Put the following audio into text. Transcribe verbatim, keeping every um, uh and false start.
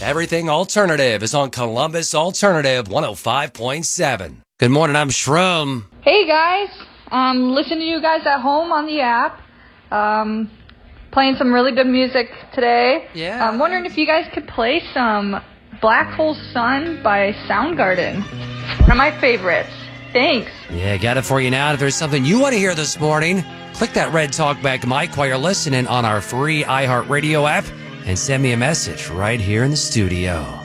Everything Alternative is on Columbus Alternative one oh five point seven. Good morning, I'm Shroom. Hey guys, um, listen to you guys at home on the app. Um, playing some really good music today. Yeah. I'm wondering if you guys could play some Black Hole Sun by Soundgarden. One of my favorites. Thanks. Yeah, got it for you now. If there's something you want to hear this morning, click that red talkback mic while you're listening on our free iHeartRadio app and send me a message right here in the studio.